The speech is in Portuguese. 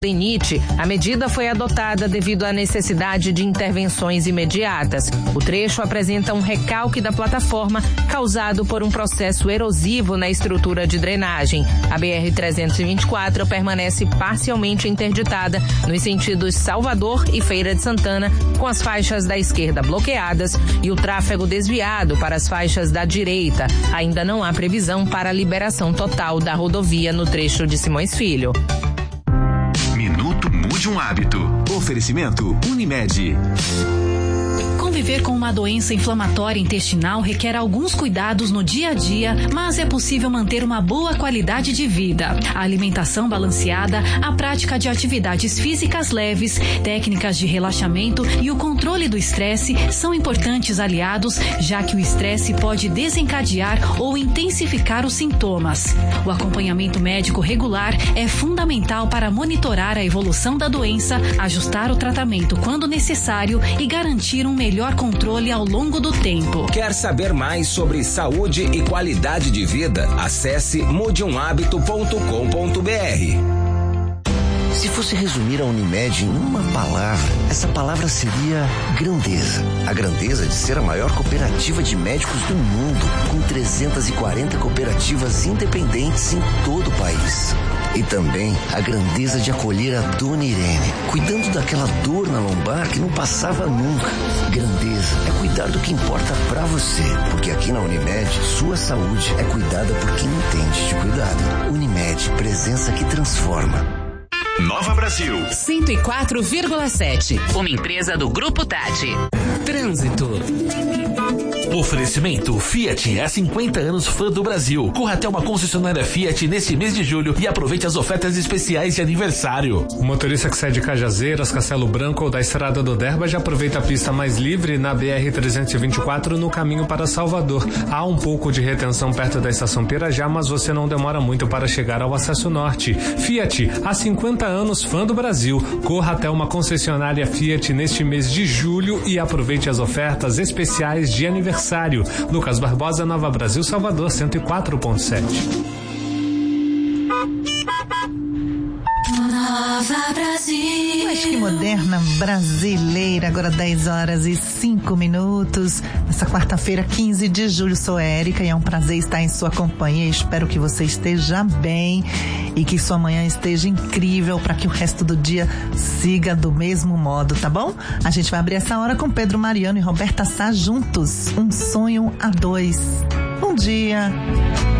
DENIT, a medida foi adotada devido à necessidade de intervenções imediatas. O trecho apresenta um recalque da plataforma causado por um processo erosivo na estrutura de drenagem. A BR-324 permanece parcialmente interditada nos sentidos Salvador e Feira de Santana, com as faixas da esquerda bloqueadas e o tráfego desviado para as faixas da direita. Ainda não há previsão para a liberação total da rodovia no trecho de Simões Filho. Minuto Mude um Hábito. Oferecimento Unimed. Conviver com uma doença inflamatória intestinal requer alguns cuidados no dia a dia, mas é possível manter uma boa qualidade de vida. A alimentação balanceada, a prática de atividades físicas leves, técnicas de relaxamento e o controle do estresse são importantes aliados, já que o estresse pode desencadear ou intensificar os sintomas. O acompanhamento médico regular é fundamental para monitorar a evolução da doença, ajustar o tratamento quando necessário e garantir um melhor controle ao longo do tempo. Quer saber mais sobre saúde e qualidade de vida? Acesse mudeumhabito.com.br. Se fosse resumir a Unimed em uma palavra, essa palavra seria grandeza. A grandeza de ser a maior cooperativa de médicos do mundo, com 340 cooperativas independentes em todo o país. E também a grandeza de acolher a Dona Irene, cuidando daquela dor na lombar que não passava nunca. Grandeza é cuidar do que importa pra você, porque aqui na Unimed, sua saúde é cuidada por quem entende de cuidado. Unimed, presença que transforma. Nova Brasil 104,7. Uma empresa do Grupo Tati. Trânsito. Oferecimento Fiat, há 50 anos fã do Brasil. Corra até uma concessionária Fiat nesse mês de julho e aproveite as ofertas especiais de aniversário. O motorista que sai de Cajazeiras, Castelo Branco ou da Estrada do Derba já aproveita a pista mais livre na BR-324 no caminho para Salvador. Há um pouco de retenção perto da estação Pirajá, mas você não demora muito para chegar ao acesso norte. Fiat, há 50 anos fã do Brasil. Corra até uma concessionária Fiat neste mês de julho e aproveite as ofertas especiais de aniversário. Lucas Barbosa, Nova Brasil, Salvador, 104.7. Nova Brasil. Mas que moderna brasileira, agora 10h05. Nessa quarta-feira, 15 de julho, sou Érica e é um prazer estar em sua companhia. Espero que você esteja bem e que sua manhã esteja incrível para que o resto do dia siga do mesmo modo, tá bom? A gente vai abrir essa hora com Pedro Mariano e Roberta Sá juntos. Um sonho a dois. Bom dia.